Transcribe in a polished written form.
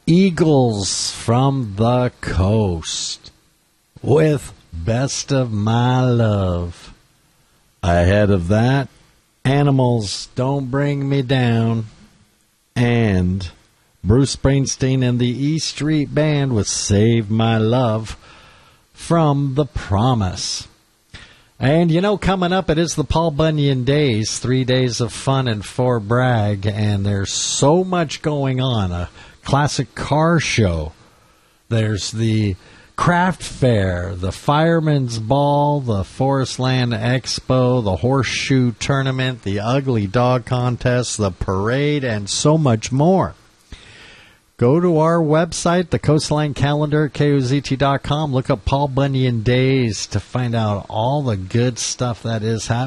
Eagles from the Coast with Best of My Love. Ahead of that, Animals, Don't Bring Me Down, and Bruce Springsteen and the E Street Band with Save My Love from The Promise. And, coming up, it is the Paul Bunyan Days, 3 days of fun in Fort Bragg, and there's so much going on. A classic car show. There's the craft fair, the Fireman's Ball, the Forestland Expo, the Horseshoe Tournament, the Ugly Dog Contest, the parade, and so much more. Go to our website, the Coastline Calendar at KOZT.com. Look up Paul Bunyan Days to find out all the good stuff that is happening.